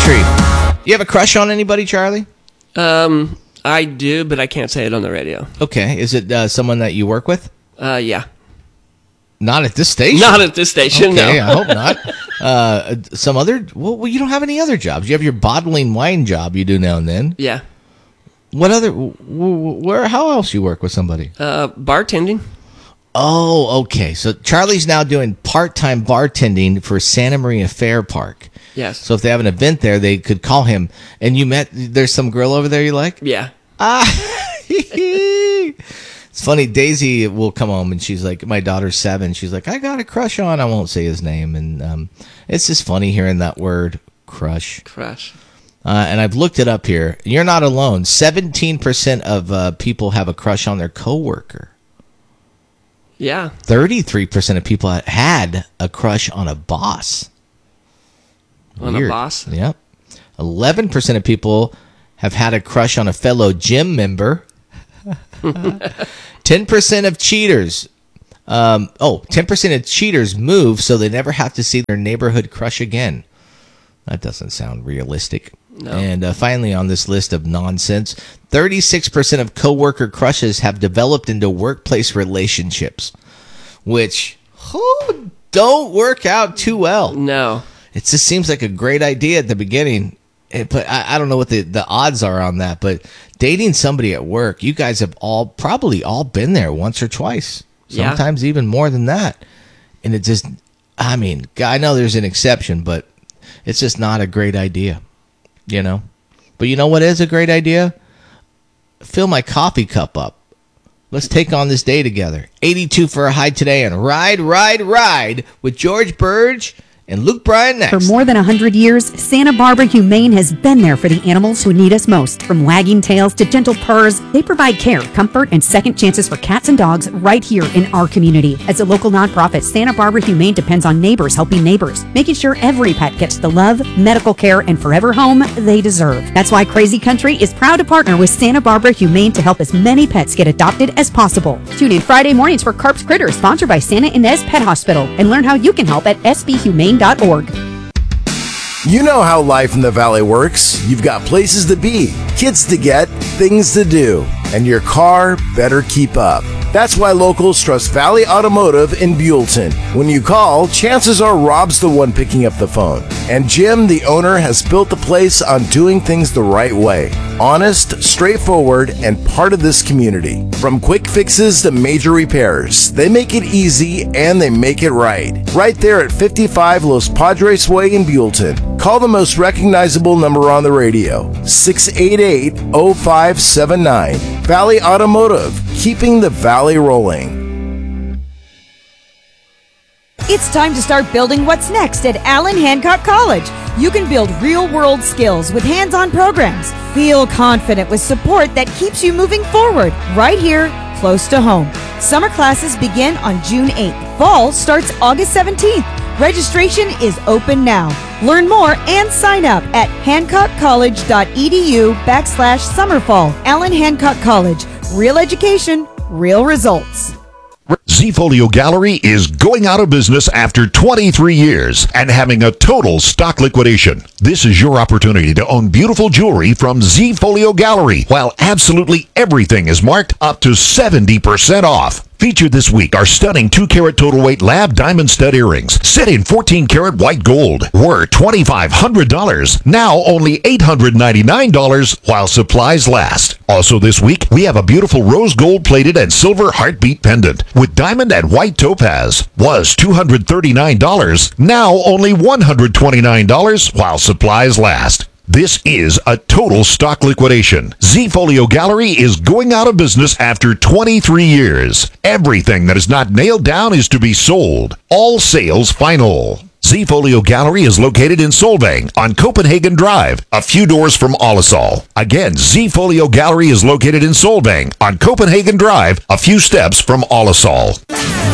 country. You have a crush on anybody, Charlie? I do, but I can't say it on the radio. Okay. Is it someone that you work with? Yeah. Not at this station? Not at this station, okay, no. I hope not. Some other... Well, you don't have any other jobs. You have your bottling wine job you do now and then. Yeah. What other... Where? How else you work with somebody? Bartending. Oh, okay. So Charlie's now doing part-time bartending for Santa Maria Fair Park. Yes. So if they have an event there, they could call him. And you met... There's some girl over there you like? Yeah. It's funny, Daisy will come home and she's like, my daughter's 7. She's like, I got a crush on, I won't say his name. And it's just funny hearing that word, crush. Crush. And I've looked it up here. You're not alone. 17% of people have a crush on their coworker. Yeah. 33% of people had a crush on a boss. On Weird. a boss? Yep. 11% of people have had a crush on a fellow gym member. 10% of cheaters. 10% of cheaters move so they never have to see their neighborhood crush again. That doesn't sound realistic. No. And finally, on this list of nonsense, 36% of coworker crushes have developed into workplace relationships, which don't work out too well. No. It just seems like a great idea at the beginning. But I don't know what the odds are on that. But dating somebody at work, you guys have probably all been there once or twice. Sometimes even more than that. And it just, I mean, I know there's an exception, but it's just not a great idea, you know? But you know what is a great idea? Fill my coffee cup up. Let's take on this day together. 82 for a high today and Ride, Ride, Ride with George Burge and Luke Bryan next. For more than 100 years, Santa Barbara Humane has been there for the animals who need us most. From wagging tails to gentle purrs, they provide care, comfort, and second chances for cats and dogs right here in our community. As a local nonprofit, Santa Barbara Humane depends on neighbors helping neighbors, making sure every pet gets the love, medical care, and forever home they deserve. That's why Crazy Country is proud to partner with Santa Barbara Humane to help as many pets get adopted as possible. Tune in Friday mornings for Carp's Critters, sponsored by Santa Ynez Pet Hospital, and learn how you can help at sbhumane.org. You know how life in the Valley works. You've got places to be, kids to get, things to do, and your car better keep up. That's why locals trust Valley Automotive in Buellton. When you call, chances are Rob's the one picking up the phone. And Jim, the owner, has built the place on doing things the right way. Honest, straightforward, and part of this community. From quick fixes to major repairs, they make it easy and they make it right. Right there at 55 Los Padres Way in Buellton. Call the most recognizable number on the radio, 688-0579. Valley Automotive, keeping the Valley rolling. It's time to start building what's next at Allen Hancock College. You can build real-world skills with hands-on programs. Feel confident with support that keeps you moving forward right here, close to home. Summer classes begin on June 8th. Fall starts August 17th. Registration is open now. Learn more and sign up at hancockcollege.edu/summerfall. Allen Hancock College. Real education, real results. Z-Folio Gallery is going out of business after 23 years and having a total stock liquidation. This is your opportunity to own beautiful jewelry from Z-Folio Gallery, while absolutely everything is marked up to 70% off. Featured this week are stunning 2-carat total weight lab diamond stud earrings set in 14-karat white gold. Were $2,500, now only $899 while supplies last. Also this week, we have a beautiful rose gold plated and silver heartbeat pendant with diamond and white topaz. Was $239, now only $129 while supplies last. This is a total stock liquidation. Z-Folio Gallery is going out of business after 23 years. Everything that is not nailed down is to be sold. All sales final. Z-Folio Gallery is located in Solvang on Copenhagen Drive, a few doors from Olisol. Again, Z-Folio Gallery is located in Solvang on Copenhagen Drive, a few steps from Olisol.